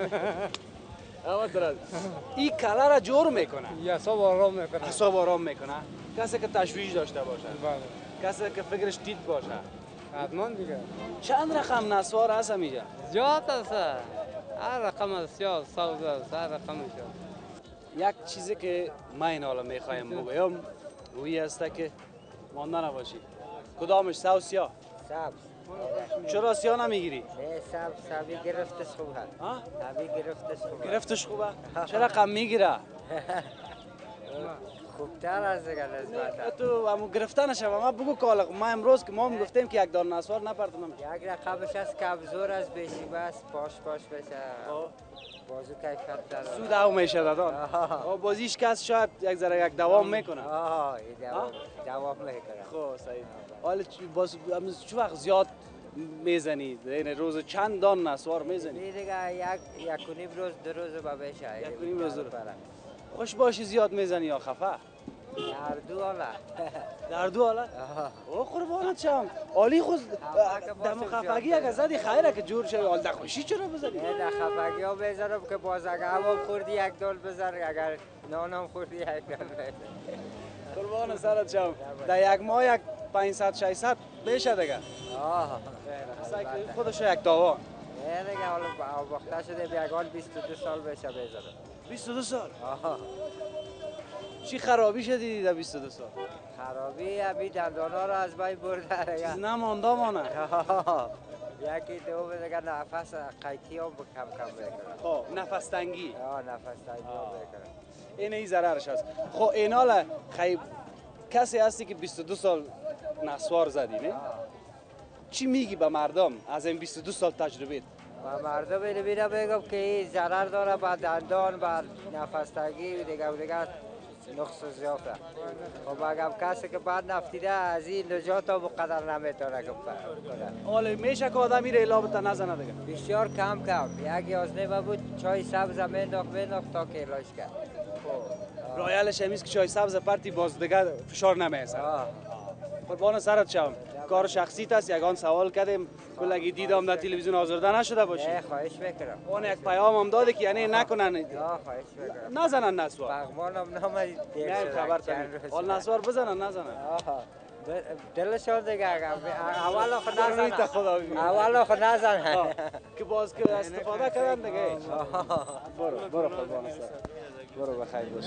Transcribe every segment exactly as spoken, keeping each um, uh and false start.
اما درست این کلا را جور میکنه یا حساب آرام میکنه حساب آرام میکنه کسی که تشویش داشته باشه بله کسی که فکرش تیت باشه حتما دیگه چند رقم نسوار هست اینجا زیاد است هر رقم است یا سوز است هر رقم است یک چیزی که من این حالا میخوایم بگویم وی است که مانده نباشی کدامش سبز یا سبز چرا سیاه نمیگیری نه سبز سبی گرفتش خوبه ها سبی گرفتش خوبه گرفتش خوبه چه رقم میگیره خوبتر از دیگه نسبتا تو همون گرفتنش ما بگو کالا ما امروز که ما هم گفتیم که یک دان نسوار نپرتونم یک رقمش از کبزور از بیشی بس پاش پاش بشه بازو کیفیت داره سود او میشه دادان بازیش کس شاید یک ذره یک دوام میکنه آها این دوام دوام میکنه خب صحیح حالا باز چه وقت زیاد میزنی یعنی روز چند دان نسوار میزنی دیگه یک یک و نیم روز دو روز با بشه یک و نیم روز خوش باشی زیاد میزنی یا خفه در دو حالا در دو حالا او قربانت شم عالی خود دم خفگی اگه زدی خیره که جور شوی حال دخوشی چرا بزنی نه در خفگی ها بزنم که باز اگه هوا خوردی یک دال بزن اگر نانم خوردی یک دال بزن قربان سرت شم در یک ماه یک پانصد ششصد بشه دیگه آه خودش یک داوان نه دیگه حالا وقتا شده بیگان بیست و دو سال بشه بزنم بیست و دو سال آه چی خرابی شدی در بیست و دو سال خرابی ابی دندانا رو از بین برده چیز نمانده مانه یکی دو دیگه نفس قیتی هم کم کم میکنه خب نفس تنگی آه نفس تنگی هم میکنه این ای ضررش هست خب اینالا خیب کسی هستی که بیست و دو سال نسوار زدی نه چی میگی به مردم از این بیست و دو سال تجربه و مردم اینو میرم بگم که این ضرر داره با دندان با نفس تنگی و دیگه و دیگه نقص زیافه خب اگه کسی که بعد نفتیده از این نجات ها بقدر نمیتونه کنه حالا میشه که آدم میره ایلابتا نزنه دیگه بسیار کم کم یک یازده بود چای سبز مینداخت مینداخت تا که ایلاش کرد رایلش همیست که چای سبز پرتی باز دیگه فشار نمیسه قربان سرت شم کار شخصیت است یگان سوال کردیم کلگی دیدم در تلویزیون آزرده نشده باشی نه خواهش میکنم اون یک پیام هم داده که یعنی نکنن نه خواهش میکنم نزنن نسوار بغمانم نامدید نه خبر تنید حال نسوار بزنن نزنن دلشان دیگه اول آخه نزنن خدا اول آخه نزنن که باز که استفاده کردن دیگه برو برو قربان سرت برو بخیر باش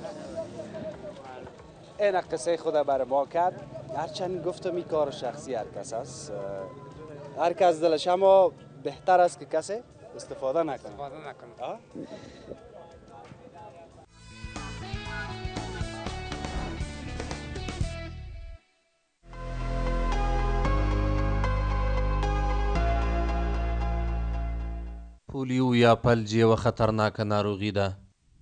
این قصه خدا بر ما کرد هرچند گفتم این کار شخصی هر کس است هر کس دلش اما بهتر است که کسی استفاده نکنه استفاده نکنه پولیو یا فلج یوه خطرناکه ناروغي ده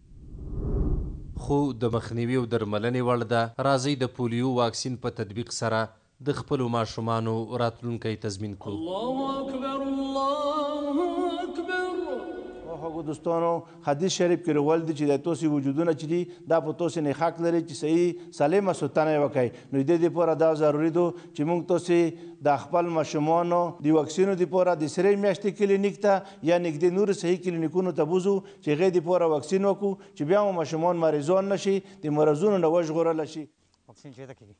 خو د مخنیوي او درملنې وړ ده راځئ د پولیو واکسین په تطبیق سره د خپلو ماشومانو راتلونکی تضمین کړو الله اکبر الله اکبر هغو دوستانو حدیث شریف کې راغلي دي چې د توسې وجودونه چې دي دا په توسې نه حق لري چې صحیح سالمه سوتنه یې وکړي نو د دې دپاره دا ضروري ده چې موږ توسې د خپل ماشومانو د واکسینو دپاره د سرې میاشتې کلینیک ته یا نږدې نورو صحیح کلینیکونو ته بوځو چې هغې دپاره واکسین وکړو چې بیا مو ماشومان مریضان نه شي د مرضونو نه وژغورلی شي واکسین چېرته کېږي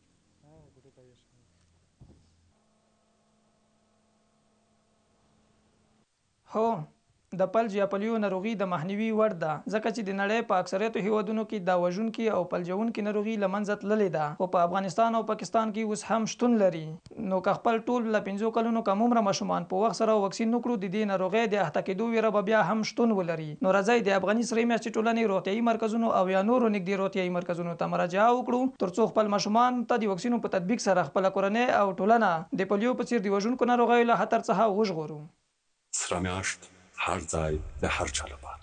هو د فلج یا پولیو ناروغي د مخنیوي وړ ده ځکه چې د نړۍ په اکثریتو هیوادونو کې دا وژونکي او فلجونکي ناروغي له منځه تللې ده خو په افغانستان او پاکستان کې اوس هم شتون لري نو که خپل ټول له پنځو کلونو کم عمره ماشومان په وخت سره واکسین وکړو د دې ناروغۍ د احاطه کېدو ویره به بیا هم شتون ولري نو راځئ د افغاني سرې میاشتې ټولنې روغتیایي مرکزونو او یا نورو نږدې روغتیایي مرکزونو ته مراجعه وکړو ترڅو خپل ماشومان ته د واکسینو په تطبیق سره خپله کورنۍ او ټولنه د پولیو په څیر د وژونکو ناروغیو له خطر څخه وژغورو سره میاشت هر ځای د هر چا لپاره